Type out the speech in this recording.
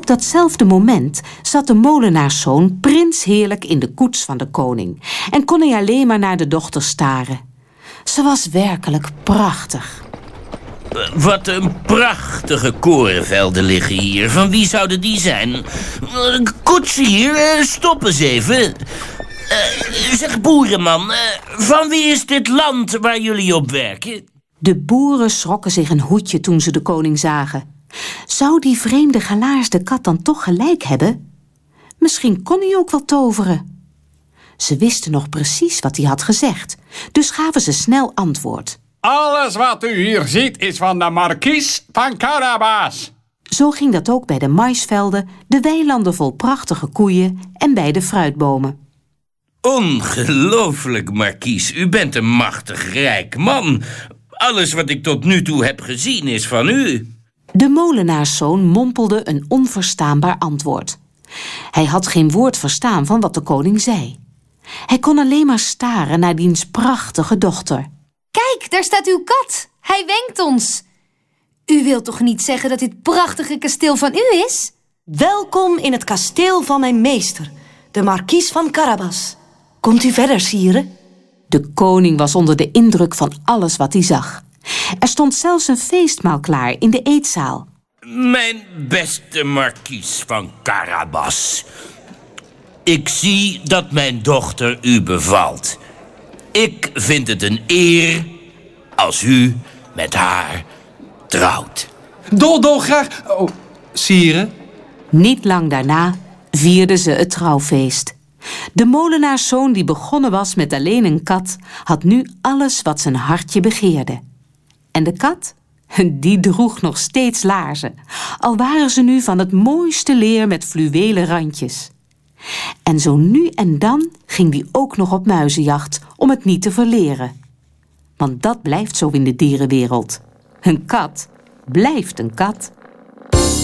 Op datzelfde moment zat de molenaarszoon prinsheerlijk in de koets van de koning en kon hij alleen maar naar de dochter staren. Ze was werkelijk prachtig. Wat een prachtige korenvelden liggen hier. Van wie zouden die zijn? Koetsier, stop eens even. Zeg, boerenman, van wie is dit land waar jullie op werken? De boeren schrokken zich een hoedje toen ze de koning zagen. Zou die vreemde gelaarsde kat dan toch gelijk hebben? Misschien kon hij ook wel toveren. Ze wisten nog precies wat hij had gezegd, dus gaven ze snel antwoord. Alles wat u hier ziet is van de markies van Carabas. Zo ging dat ook bij de maisvelden, de weilanden vol prachtige koeien en bij de fruitbomen. Ongelooflijk, markies. U bent een machtig rijk man. Alles wat ik tot nu toe heb gezien is van u. De molenaarszoon mompelde een onverstaanbaar antwoord. Hij had geen woord verstaan van wat de koning zei. Hij kon alleen maar staren naar diens prachtige dochter. Kijk, daar staat uw kat. Hij wenkt ons. U wilt toch niet zeggen dat dit prachtige kasteel van u is? Welkom in het kasteel van mijn meester, de markies van Carabas. Komt u verder, sire? De koning was onder de indruk van alles wat hij zag. Er stond zelfs een feestmaal klaar in de eetzaal. Mijn beste markies van Carabas. Ik zie dat mijn dochter u bevalt. Ik vind het een eer als u met haar trouwt. Dolgraag. Oh, sire. Niet lang daarna vierden ze het trouwfeest. De molenaarszoon die begonnen was met alleen een kat, had nu alles wat zijn hartje begeerde. En de kat? Die droeg nog steeds laarzen, al waren ze nu van het mooiste leer met fluwelen randjes. En zo nu en dan ging die ook nog op muizenjacht om het niet te verleren. Want dat blijft zo in de dierenwereld. Een kat blijft een kat.